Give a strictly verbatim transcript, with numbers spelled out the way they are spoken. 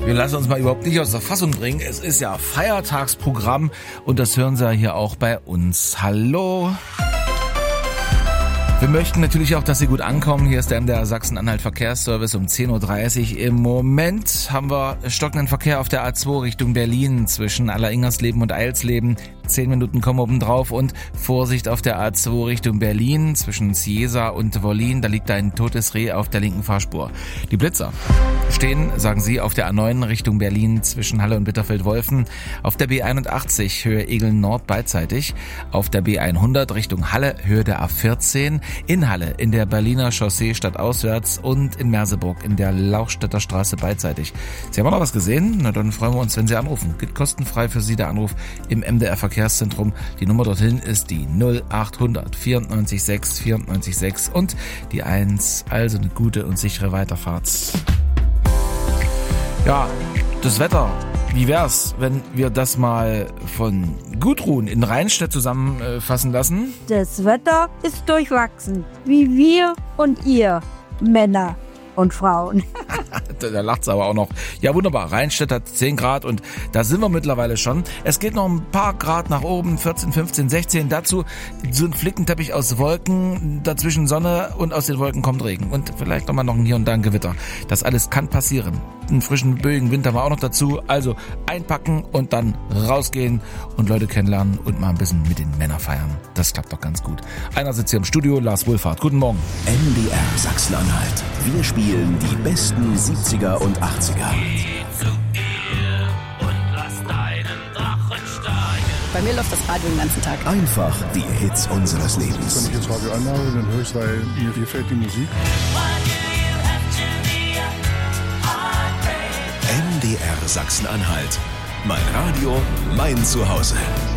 Wir lassen uns mal überhaupt nicht aus der Fassung bringen. Es ist ja Feiertagsprogramm und das hören Sie ja hier auch bei uns. Hallo. Wir möchten natürlich auch, dass Sie gut ankommen. Hier ist der M D R Sachsen-Anhalt Verkehrsservice um zehn Uhr dreißig. Im Moment haben wir stockenden Verkehr auf der A zwei Richtung Berlin zwischen Alleringers-Leben und Eilsleben. Zehn Minuten kommen oben drauf und Vorsicht auf der A zwei Richtung Berlin zwischen Ciesa und Wollin. Da liegt ein totes Reh auf der linken Fahrspur. Die Blitzer stehen, sagen Sie, auf der A neun Richtung Berlin zwischen Halle und Bitterfeld-Wolfen. Auf der B einundachtzig Höhe Egeln Nord beidseitig. Auf der B hundert Richtung Halle Höhe der A vierzehn. In Halle in der Berliner Chaussee stadtauswärts und in Merseburg in der Lauchstädter Straße beidseitig. Sie haben auch noch was gesehen? Na, dann freuen wir uns, wenn Sie anrufen. Geht kostenfrei für Sie der Anruf im M D R Verkehrszentrum. Die Nummer dorthin ist die null achthundert vierundneunzig sechs vierundneunzig sechs und die eins. Also eine gute und sichere Weiterfahrt. Ja, das Wetter. Wie wär's, wenn wir das mal von Gudrun in Rheinstedt zusammenfassen lassen? Das Wetter ist durchwachsen, wie wir und ihr, Männer und Frauen. Da lacht's aber auch noch. Ja, wunderbar. Rheinstedt hat zehn Grad und da sind wir mittlerweile schon. Es geht noch ein paar Grad nach oben, vierzehn, fünfzehn, sechzehn. Dazu so ein Flickenteppich aus Wolken, dazwischen Sonne und aus den Wolken kommt Regen. Und vielleicht nochmal noch hier und da ein Gewitter. Das alles kann passieren. Einen frischen, böigen Winter war auch noch dazu. Also einpacken und dann rausgehen und Leute kennenlernen und mal ein bisschen mit den Männern feiern. Das klappt doch ganz gut. Einer sitzt hier im Studio, Lars Wohlfahrt. Guten Morgen. M D R Sachsen-Anhalt. Wir spielen die besten siebziger und achtziger. Bei mir läuft das Radio den ganzen Tag. Einfach die Hits unseres Lebens. Wenn ich jetzt Radio anmache, dann höre ich, weil mir gefällt die Musik. M D R Sachsen-Anhalt. Mein Radio, mein Zuhause.